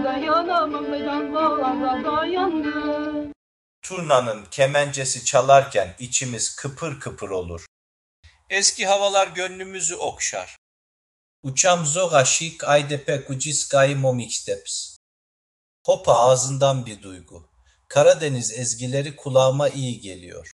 dayanamam can bağlarda dayandım. Turnanın kemencesi çalarken içimiz kıpır kıpır olur. Eski havalar gönlümüzü okşar. Uçam zoga şik aydepe kuciskayı momiksteps. Hopa ağzından bir duygu. Karadeniz ezgileri kulağıma iyi geliyor.